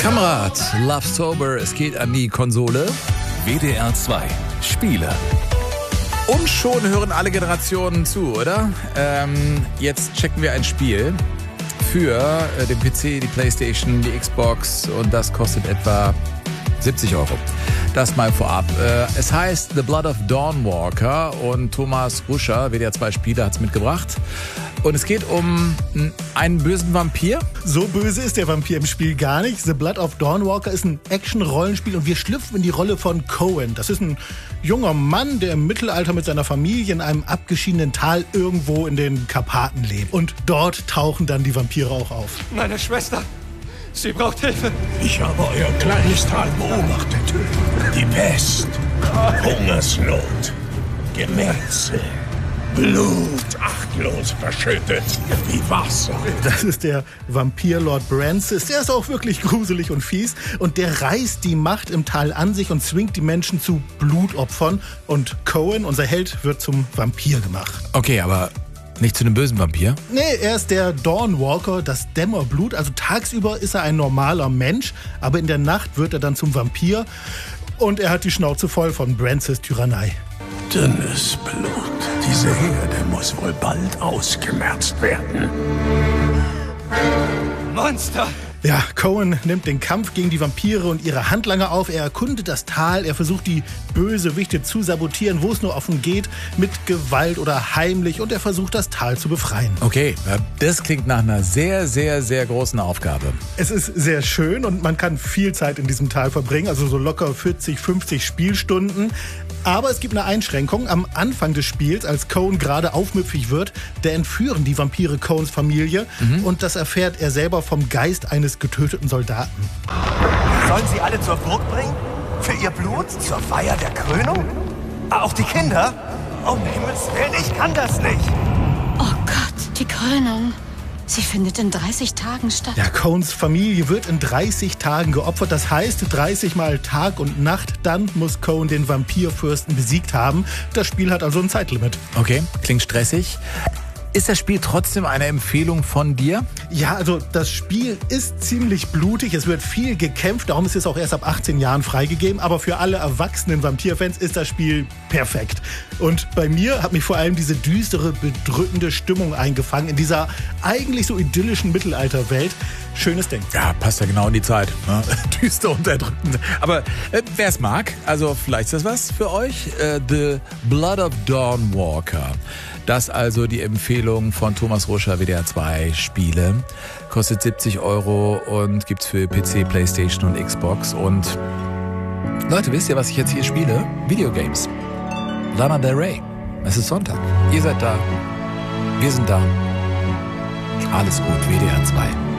Kamerad, Love Sober, es geht an die Konsole. WDR 2 Spiele. Und schon hören alle Generationen zu, oder? Jetzt checken wir ein Spiel für den PC, die Playstation, die Xbox und das kostet etwa 70 Euro. Das mal vorab. Es heißt The Blood of Dawnwalker und Thomas Ruscher, WDR 2 Spiele, hat es mitgebracht. Und es geht um einen bösen Vampir. So böse ist der Vampir im Spiel gar nicht. The Blood of Dawnwalker ist ein Action-Rollenspiel und wir schlüpfen in die Rolle von Cohen. Das ist ein junger Mann, der im Mittelalter mit seiner Familie in einem abgeschiedenen Tal irgendwo in den Karpaten lebt. Und dort tauchen dann die Vampire auch auf. Meine Schwester, sie braucht Hilfe. Ich habe euer kleines Tal beobachtet. Die Pest, Hungersnot, Gemetzel, Blut, achtlos verschüttet wie Wasser. Das ist der Vampir Lord Francis. Der ist auch wirklich gruselig und fies. Und der reißt die Macht im Tal an sich und zwingt die Menschen zu Blutopfern. Und Cohen, unser Held, wird zum Vampir gemacht. Okay, aber nicht zu einem bösen Vampir? Nee, er ist der Dawnwalker, das Dämmerblut. Also tagsüber ist er ein normaler Mensch, aber in der Nacht wird er dann zum Vampir. Und er hat die Schnauze voll von Francis Tyrannei. Dünnes Blut. Diese Herde muss wohl bald ausgemerzt werden. Monster! Ja, Cohen nimmt den Kampf gegen die Vampire und ihre Handlanger auf. Er erkundet das Tal, er versucht die Bösewichte zu sabotieren, wo es nur offen geht, mit Gewalt oder heimlich. Und er versucht das Tal zu befreien. Okay, das klingt nach einer sehr, sehr, sehr großen Aufgabe. Es ist sehr schön und man kann viel Zeit in diesem Tal verbringen, also so locker 40, 50 Spielstunden. Aber es gibt eine Einschränkung. Am Anfang des Spiels, als Cohen gerade aufmüpfig wird, da entführen die Vampire Cohens Familie. Und das erfährt er selber vom Geist eines getöteten Soldaten. Sollen sie alle zur Burg bringen? Für ihr Blut? Zur Feier der Krönung? Auch die Kinder? Um Himmels Willen, ich kann das nicht. Oh Gott, die Krönung. Sie findet in 30 Tagen statt. Ja, Cohens Familie wird in 30 Tagen geopfert. Das heißt, 30 Mal Tag und Nacht. Dann muss Cohen den Vampirfürsten besiegt haben. Das Spiel hat also ein Zeitlimit. Okay, klingt stressig. Ist das Spiel trotzdem eine Empfehlung von dir? Ja, also das Spiel ist ziemlich blutig. Es wird viel gekämpft. Darum ist es auch erst ab 18 Jahren freigegeben. Aber für alle erwachsenen Vampirfans ist das Spiel perfekt. Und bei mir hat mich vor allem diese düstere, bedrückende Stimmung eingefangen in dieser eigentlich so idyllischen Mittelalterwelt. Schönes Ding. Ja, passt ja genau in die Zeit. Ne? Düster und erdrückend. Aber wer es mag, also vielleicht ist das was für euch. The Blood of Dawnwalker. Das also die Empfehlung von Thomas Ruscher, WDR 2 Spiele. Kostet 70 Euro und gibt's für PC, Playstation und Xbox. Und Leute, wisst ihr, was ich jetzt hier spiele? Videogames. Lana Del Rey. Es ist Sonntag. Ihr seid da. Wir sind da. Alles gut, WDR 2.